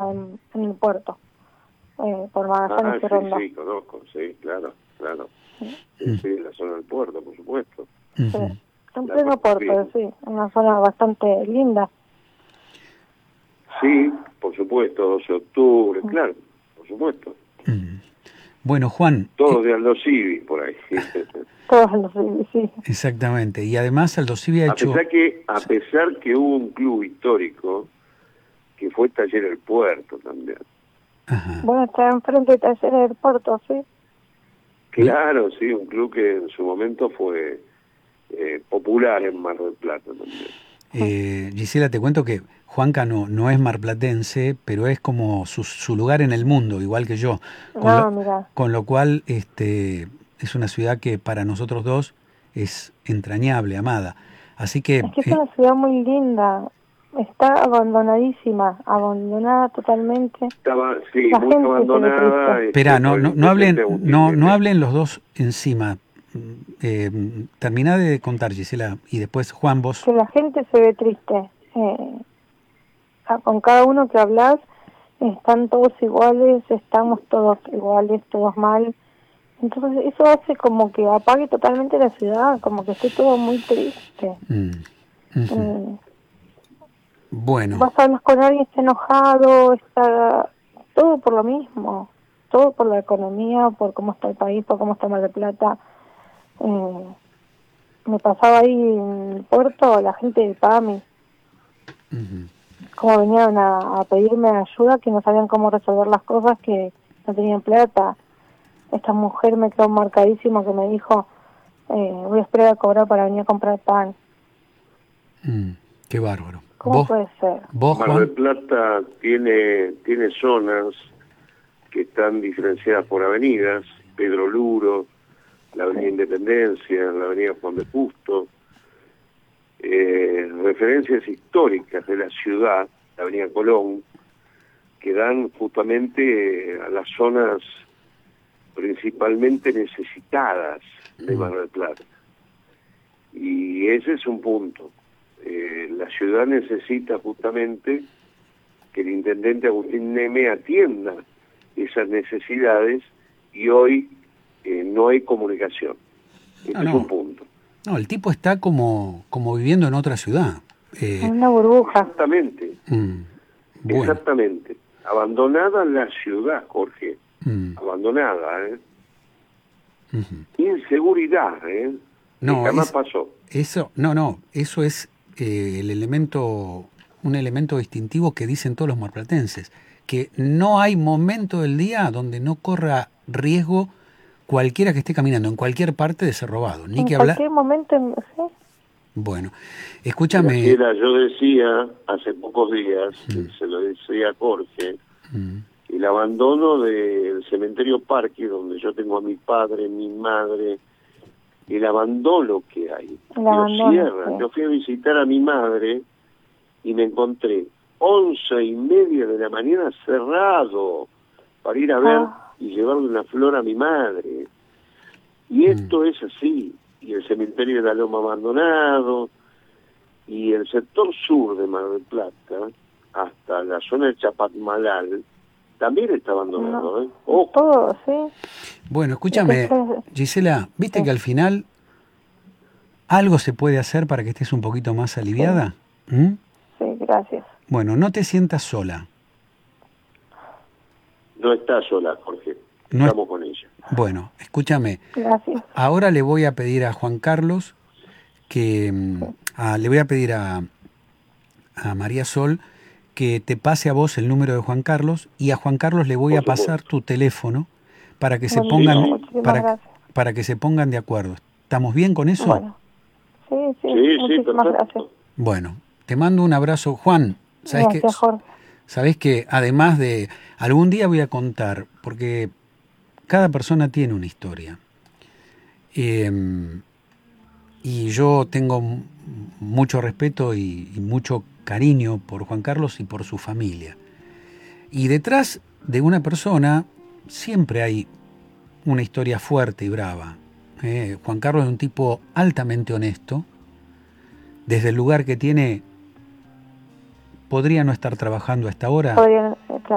en el puerto, por Magallanes y Ronda. Sí, conozco, sí, claro. Sí. Sí, la zona del puerto, por supuesto. Sí. En pleno puerto, sí, una zona bastante linda. Sí, por supuesto, 12 de octubre, claro, por supuesto. Bueno, Juan... Todos de Aldo Civi, por ahí. Todos los sí. Exactamente, y además Aldo Civi ha hecho... A pesar que hubo un club histórico que fue Taller del Puerto también. Ajá. Bueno, está enfrente de Taller del Puerto, sí. Claro, sí, un club que en su momento fue popular en Mar del Plata también. Gisela, te cuento que Juanca no es marplatense, pero es como su lugar en el mundo, igual que yo. Con lo cual es una ciudad que para nosotros dos es entrañable, amada. Así que... Es que es una ciudad muy linda. Está abandonadísima, abandonada totalmente. Estaba, sí, muy abandonada. Espera, no hablen los dos encima. Termina de contar, Gisela, y después Juan, vos... Que la gente se ve triste. Con cada uno que hablas, están todos iguales, estamos todos iguales, todos mal. Entonces eso hace como que apague totalmente la ciudad, como que esté todo muy triste. Bueno. Vas a hablar con alguien, está enojado, está todo por lo mismo, todo por la economía, por cómo está el país, por cómo está Mar del Plata. Me pasaba ahí en el puerto, la gente de PAMI, como venían a pedirme ayuda, que no sabían cómo resolver las cosas, que no tenían plata. Esta mujer me quedó marcadísimo, que me dijo, voy a esperar a cobrar para venir a comprar pan. Qué bárbaro. ¿Cómo puede ser? Mar del Plata tiene zonas que están diferenciadas por avenidas, Pedro Luro, la Avenida Independencia, la Avenida Juan de Justo, referencias históricas de la ciudad, la Avenida Colón, que dan justamente a las zonas principalmente necesitadas de Mar del Plata. Y ese es un punto. La ciudad necesita justamente que el intendente Agustín Neme atienda esas necesidades y hoy no hay comunicación. Ese es un punto. No, el tipo está como viviendo en otra ciudad. En una burbuja. Exactamente. Bueno. Exactamente. Abandonada la ciudad, Jorge. Abandonada, Inseguridad, No, jamás pasó. Eso es un elemento distintivo que dicen todos los marplatenses, que no hay momento del día donde no corra riesgo cualquiera que esté caminando en cualquier parte de ser robado, ni que hablar. En cualquier momento, ¿sí? Bueno, escúchame. Yo decía hace pocos días, se lo decía a Jorge, el abandono del cementerio Parque, donde yo tengo a mi padre, mi madre, el abandono que hay, los cierran. Sí. Yo fui a visitar a mi madre y me encontré 11:30 de la mañana cerrado para ir a ver y llevarle una flor a mi madre. Y esto es así. Y el cementerio de la Loma abandonado, y el sector sur de Mar del Plata, hasta la zona de Chapatmalal, también está abandonado. Todo, sí. Bueno, escúchame, Gisela, ¿viste que al final algo se puede hacer para que estés un poquito más aliviada? Sí, gracias. Bueno, no te sientas sola. No estás sola, Jorge. Estamos con ella. Bueno, escúchame. Gracias. Ahora le voy a pedir a Juan Carlos que... le voy a pedir a María Sol que te pase a vos el número de Juan Carlos, y a Juan Carlos le voy a pasar tu teléfono para que se pongan para que se pongan de acuerdo. ¿Estamos bien con eso? Bueno. Sí, muchísimas gracias. Bueno, te mando un abrazo, Juan. Sabés que además de algún día voy a contar, porque cada persona tiene una historia. Y yo tengo mucho respeto y mucho cariño por Juan Carlos y por su familia. Y detrás de una persona siempre hay una historia fuerte y brava. Juan Carlos es un tipo altamente honesto. Desde el lugar que tiene, podría no estar trabajando a esta hora.